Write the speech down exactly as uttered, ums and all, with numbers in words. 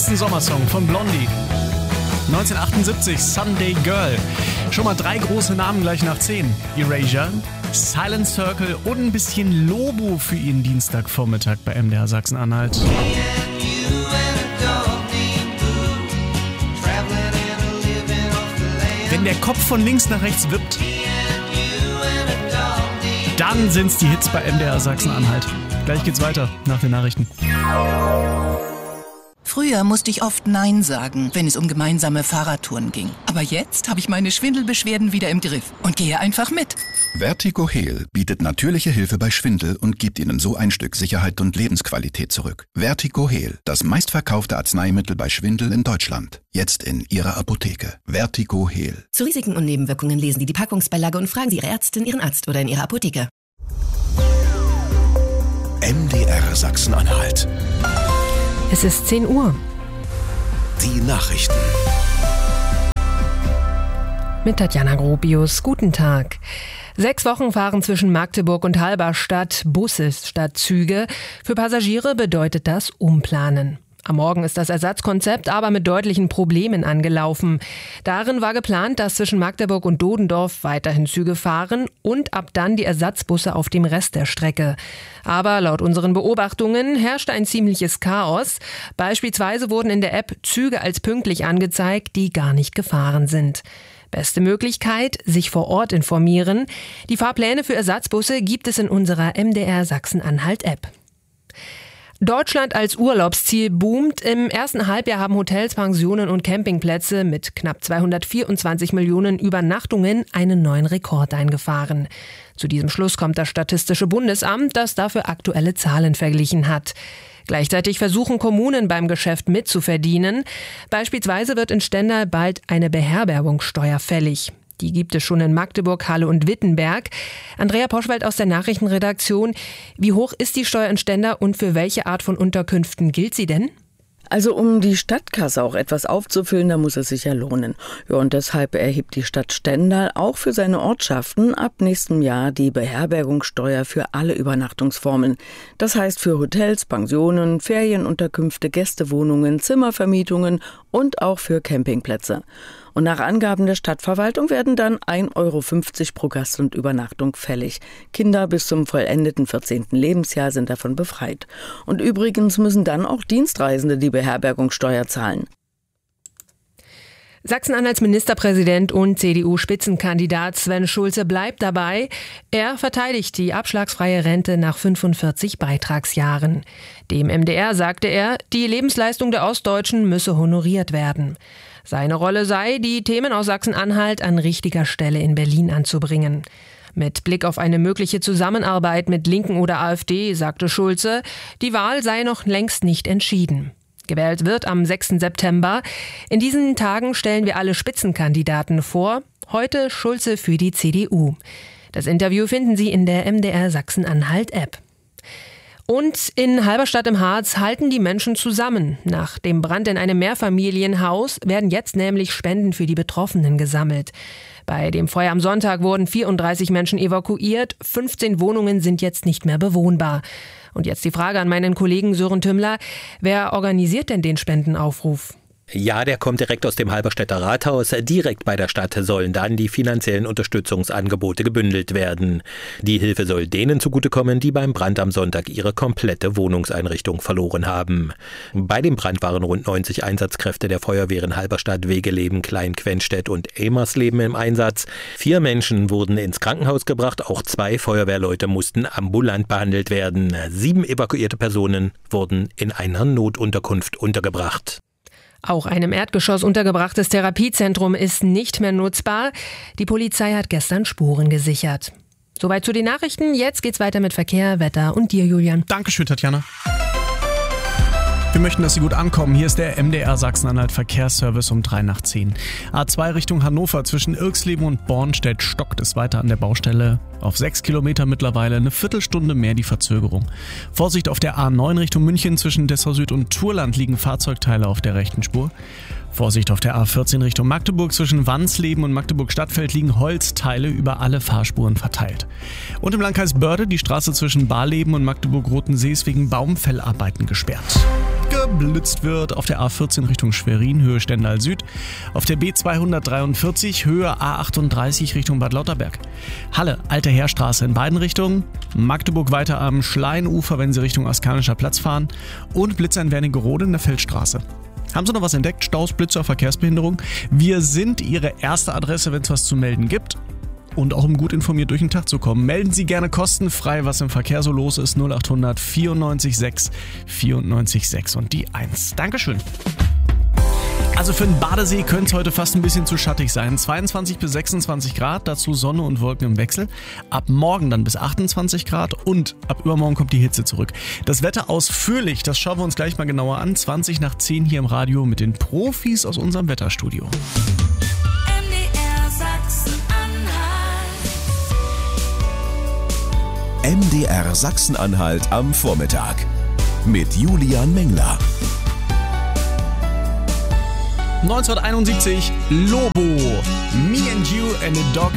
ein Sommersong von Blondie. neunzehnhundertachtundsiebzig, Sunday Girl. Schon mal drei große Namen gleich nach zehn. Erasure, Silent Circle und ein bisschen Lobo für Ihren Dienstagvormittag bei M D R Sachsen-Anhalt. Wenn der Kopf von links nach rechts wippt, dann sind's die Hits bei M D R Sachsen-Anhalt. Gleich geht's weiter nach den Nachrichten. Früher musste ich oft Nein sagen, wenn es um gemeinsame Fahrradtouren ging. Aber jetzt habe ich meine Schwindelbeschwerden wieder im Griff und gehe einfach mit. Vertigo-Heal bietet natürliche Hilfe bei Schwindel und gibt Ihnen so ein Stück Sicherheit und Lebensqualität zurück. Vertigo-Heal, das meistverkaufte Arzneimittel bei Schwindel in Deutschland. Jetzt in Ihrer Apotheke. Vertigo-Heal. Zu Risiken und Nebenwirkungen lesen Sie die Packungsbeilage und fragen Sie Ihre Ärztin, Ihren Arzt oder in Ihrer Apotheke. M D R Sachsen-Anhalt. Es ist zehn Uhr. Die Nachrichten. Mit Tatjana Gropius. Guten Tag. Sechs Wochen fahren zwischen Magdeburg und Halberstadt Busse statt Züge. Für Passagiere bedeutet das Umplanen. Am Morgen ist das Ersatzkonzept aber mit deutlichen Problemen angelaufen. Darin war geplant, dass zwischen Magdeburg und Dodendorf weiterhin Züge fahren und ab dann die Ersatzbusse auf dem Rest der Strecke. Aber laut unseren Beobachtungen herrschte ein ziemliches Chaos. Beispielsweise wurden in der App Züge als pünktlich angezeigt, die gar nicht gefahren sind. Beste Möglichkeit, sich vor Ort informieren. Die Fahrpläne für Ersatzbusse gibt es in unserer M D R Sachsen-Anhalt-App. Deutschland als Urlaubsziel boomt. Im ersten Halbjahr haben Hotels, Pensionen und Campingplätze mit knapp zweihundertvierundzwanzig Millionen Übernachtungen einen neuen Rekord eingefahren. Zu diesem Schluss kommt das Statistische Bundesamt, das dafür aktuelle Zahlen verglichen hat. Gleichzeitig versuchen Kommunen beim Geschäft mitzuverdienen. Beispielsweise wird in Stendal bald eine Beherbergungssteuer fällig. Die gibt es schon in Magdeburg, Halle und Wittenberg. Andrea Poschwald aus der Nachrichtenredaktion. Wie hoch ist die Steuer in Stendal und für welche Art von Unterkünften gilt sie denn? Also um die Stadtkasse auch etwas aufzufüllen, da muss es sich ja lohnen. Ja, und deshalb erhebt die Stadt Stendal auch für seine Ortschaften ab nächstem Jahr die Beherbergungssteuer für alle Übernachtungsformen. Das heißt für Hotels, Pensionen, Ferienunterkünfte, Gästewohnungen, Zimmervermietungen und auch für Campingplätze. Und nach Angaben der Stadtverwaltung werden dann ein Euro fünfzig pro Gast und Übernachtung fällig. Kinder bis zum vollendeten vierzehnten Lebensjahr sind davon befreit. Und übrigens müssen dann auch Dienstreisende die Beherbergungssteuer zahlen. Sachsen-Anhalts Ministerpräsident und C D U-Spitzenkandidat Sven Schulze bleibt dabei. Er verteidigt die abschlagsfreie Rente nach fünfundvierzig Beitragsjahren. Dem M D R sagte er, die Lebensleistung der Ostdeutschen müsse honoriert werden. Seine Rolle sei, die Themen aus Sachsen-Anhalt an richtiger Stelle in Berlin anzubringen. Mit Blick auf eine mögliche Zusammenarbeit mit Linken oder AfD sagte Schulze, die Wahl sei noch längst nicht entschieden. Gewählt wird am sechsten September. In diesen Tagen stellen wir alle Spitzenkandidaten vor. Heute Schulze für die C D U. Das Interview finden Sie in der M D R Sachsen-Anhalt-App. Und in Halberstadt im Harz halten die Menschen zusammen. Nach dem Brand in einem Mehrfamilienhaus werden jetzt nämlich Spenden für die Betroffenen gesammelt. Bei dem Feuer am Sonntag wurden vierunddreißig Menschen evakuiert. fünfzehn Wohnungen sind jetzt nicht mehr bewohnbar. Und jetzt die Frage an meinen Kollegen Sören Tümmler. Wer organisiert denn den Spendenaufruf? Ja, der kommt direkt aus dem Halberstädter Rathaus. Direkt bei der Stadt sollen dann die finanziellen Unterstützungsangebote gebündelt werden. Die Hilfe soll denen zugutekommen, die beim Brand am Sonntag ihre komplette Wohnungseinrichtung verloren haben. Bei dem Brand waren rund neunzig Einsatzkräfte der Feuerwehren Halberstadt, Wegeleben, Klein-Quenstedt und Emersleben im Einsatz. Vier Menschen wurden ins Krankenhaus gebracht, auch zwei Feuerwehrleute mussten ambulant behandelt werden. Sieben evakuierte Personen wurden in einer Notunterkunft untergebracht. Auch ein im Erdgeschoss untergebrachtes Therapiezentrum ist nicht mehr nutzbar. Die Polizei hat gestern Spuren gesichert. Soweit zu den Nachrichten. Jetzt geht's weiter mit Verkehr, Wetter und dir, Julian. Dankeschön, Tatjana. Wir möchten, dass Sie gut ankommen. Hier ist der M D R Sachsen-Anhalt Verkehrsservice um drei nach zehn. A zwei Richtung Hannover zwischen Irxleben und Bornstedt stockt es weiter an der Baustelle. Auf sechs Kilometer mittlerweile eine Viertelstunde mehr die Verzögerung. Vorsicht auf der A neun Richtung München zwischen Dessau Süd und Turland liegen Fahrzeugteile auf der rechten Spur. Vorsicht auf der A vierzehn Richtung Magdeburg zwischen Wansleben und Magdeburg-Stadtfeld liegen Holzteile über alle Fahrspuren verteilt. Und im Landkreis Börde die Straße zwischen Barleben und Magdeburg-Rotensee ist wegen Baumfellarbeiten gesperrt. geblitzt wird. Auf der A vierzehn Richtung Schwerin, Höhe Stendal Süd. Auf der B zweihundertdreiundvierzig, Höhe A achtunddreißig Richtung Bad Lauterberg. Halle, Alte Heerstraße in beiden Richtungen. Magdeburg weiter am Schleinufer, wenn Sie Richtung Askanischer Platz fahren. Und Blitzer in Wernigerode in der Feldstraße. Haben Sie noch was entdeckt? Staus, Blitzer, Verkehrsbehinderung? Wir sind Ihre erste Adresse, wenn es was zu melden gibt. Und auch um gut informiert durch den Tag zu kommen. Melden Sie gerne kostenfrei, was im Verkehr so los ist. null acht hundert vierundneunzig sechs vierundneunzig sechs und die eins. Dankeschön. Also für den Badesee könnte es heute fast ein bisschen zu schattig sein. zweiundzwanzig bis sechsundzwanzig Grad, dazu Sonne und Wolken im Wechsel. Ab morgen dann bis achtundzwanzig Grad und ab übermorgen kommt die Hitze zurück. Das Wetter ausführlich, das schauen wir uns gleich mal genauer an. zwanzig nach zehn hier im Radio mit den Profis aus unserem Wetterstudio. M D R Sachsen-Anhalt. M D R Sachsen-Anhalt am Vormittag mit Julian Mengler. neunzehnhunderteinundsiebzig, Lobo, Me and You and a Dog